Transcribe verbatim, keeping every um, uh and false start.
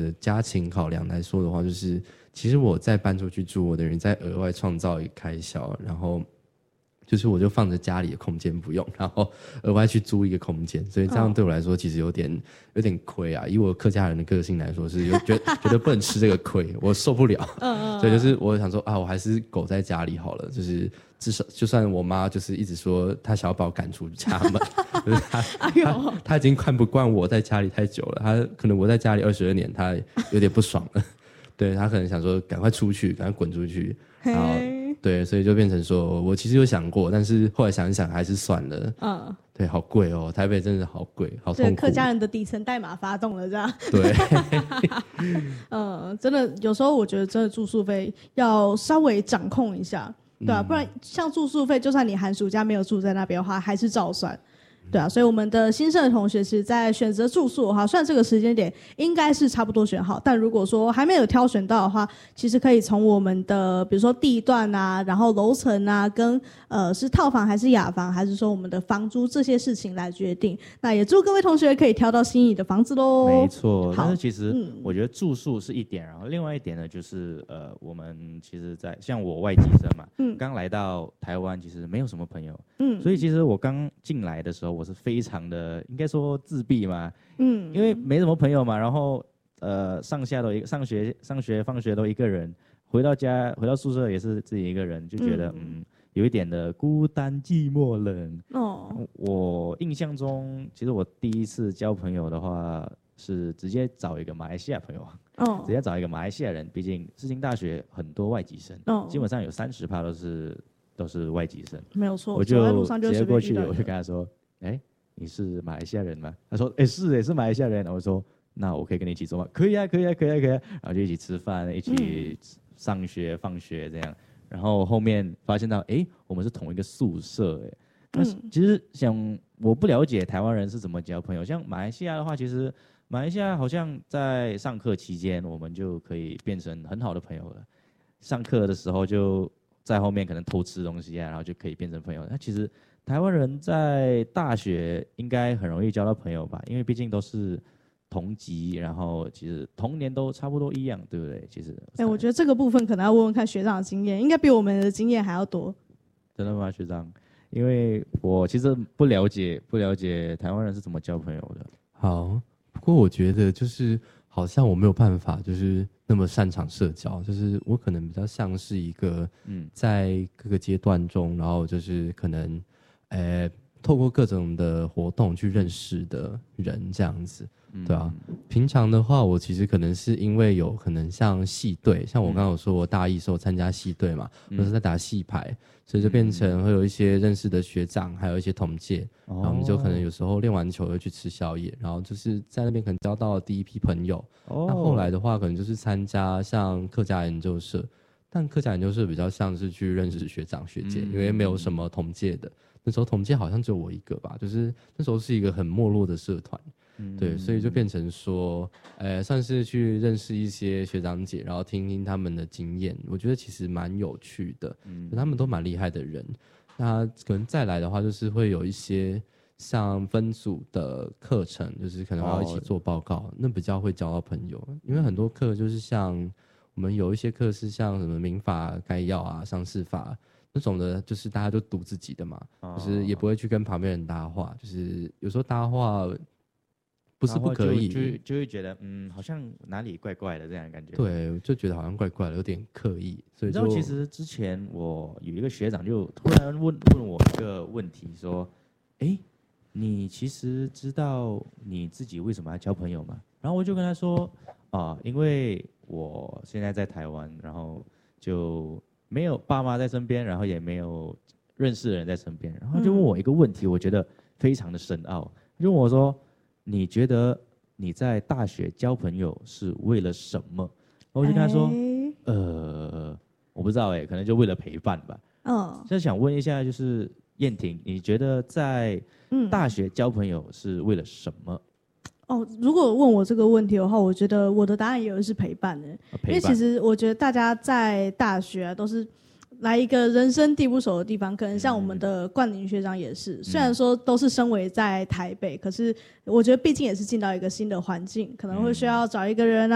的家庭考量来说的话，就是其实我再搬出去住，我等于在额外创造一个开销，然后就是我就放着家里的空间不用，然后额外去租一个空间，所以这样对我来说其实有点有点亏啊。以我客家人的个性来说，是有觉得觉得不能吃这个亏，我受不了。嗯所以就是我想说啊，我还是苟在家里好了，就是至少就算我妈就是一直说她想要把我赶出家门，就是她哎呦她她已经看不惯我在家里太久了，她可能我在家里二十二年，她有点不爽了。对，她可能想说赶快出去，赶快滚出去，然后。对，所以就变成说我其实有想过，但是后来想一想还是算了。嗯，对，好贵哦，台北真的好贵，好痛苦。 客家人的底层代码发动了，这样。 对， 嗯，真的有时候我觉得真的住宿费要稍微掌控一下，对啊，不然像住宿费，就算你寒暑假没有住在那边的话，还是照算。对啊，所以我们的新生的同学其实在选择住宿的话，虽然这个时间点应该是差不多选好，但如果说还没有挑选到的话，其实可以从我们的比如说地段啊，然后楼层啊，跟呃是套房还是雅房，还是说我们的房租这些事情来决定。那也祝各位同学可以挑到心仪的房子咯。 没错，但是其实我觉得住宿是一点，然后另外一点呢，就是呃，我们其实在像我外籍生嘛，嗯，刚来到台湾，其实没有什么朋友，嗯，所以其实我刚进来的时候，我是非常的应该说自闭嘛，嗯，因为没什么朋友嘛，然后呃上下都一个上学上学放学都一个人，回到家回到宿舍也是自己一个人，就觉得 嗯, 嗯有一点的孤单寂寞冷。哦，我印象中其实我第一次交朋友的话是直接找一个马来西亚朋友，哦，直接找一个马来西亚人，毕竟世新大学很多外籍生，哦，基本上有三十趴都是都是外籍生， 没有错， 我就直接过去，我就跟他说，哎、欸。你是马来西亚人吗？他说：“哎、欸，是哎，是马来西亚人。”我说：“那我可以跟你一起做吗？”可以啊，可以啊，可以啊，可以啊。然后就一起吃饭，一起上学、放学这样。然后后面发现到，哎、欸，我们是同一个宿舍，哎。那其实想我不了解台湾人是怎么交朋友。像马来西亚的话，其实马来西亚好像在上课期间，我们就可以变成很好的朋友了。上课的时候就在后面可能偷吃东西啊，然后就可以变成朋友。那其实。台湾人在大学应该很容易交到朋友吧，因为毕竟都是同级，然后其实同年都差不多一样，对不对？其实， 哎、欸，我觉得这个部分可能要问问看学长的经验，应该比我们的经验还要多。 真的吗，学长？因为我其实不了解，不了解台湾人是怎么交朋友的。 好，不过我觉得就是好像我没有办法，就是那么擅长社交，就是我可能比较像是一个，嗯，在各个阶段中，然后就是可能。呃，透过各种的活动去认识的人，这样子，对啊。平常的话，我其实可能是因为有可能像系队，像我刚刚有说，我大一时候参加系队嘛，我、嗯、是在打系排，所以就变成会有一些认识的学长，还有一些同届，然后我们就可能有时候练完球又去吃宵夜，然后就是在那边可能交到了第一批朋友。哦、那后来的话，可能就是参加像客家研究社，但客家研究社比较像是去认识学长学姐，嗯、因为没有什么同届的。那时候同届好像只有我一个吧，就是那时候是一个很没落的社团，嗯、对，所以就变成说，呃，算是去认识一些学长姐，然后听听他们的经验，我觉得其实蛮有趣的，嗯、他们都蛮厉害的人。那可能再来的话，就是会有一些像分组的课程，就是可能要一起做报告，哦、那比较会交到朋友，因为很多课就是像我们有一些课是像什么民法概要啊、商事法。那种的，就是大家就读自己的嘛，哦、就是也不会去跟旁边人搭话，就是有时候搭话不是不可以， 就 就, 就会觉得嗯，好像哪里怪怪的这样的感觉。 对，就觉得好像怪怪的，有点刻意。所以你知道，其实之前我有一个学长就突然问问我一个问题，说：“哎，你其实知道你自己为什么要交朋友吗？”然后我就跟他说：“啊，因为我现在在台湾，然后就。”没有爸妈在身边，然后也没有认识的人在身边，然后就问我一个问题，嗯、我觉得非常的深奥。就问我说：“你觉得你在大学交朋友是为了什么？”然后我就跟他说：“欸、呃，我不知道哎、欸，可能就为了陪伴吧。”嗯，就想问一下，就是燕婷，你觉得在大学交朋友是为了什么？ 哦，如果问我这个问题的话，我觉得我的答案也是陪伴的，因为其实我觉得大家在大学啊都是来一个人生地不熟的地方，可能像我们的冠霖学长也是，嗯、虽然说都是身为在台北，可是我觉得毕竟也是进到一个新的环境，可能会需要找一个人啊。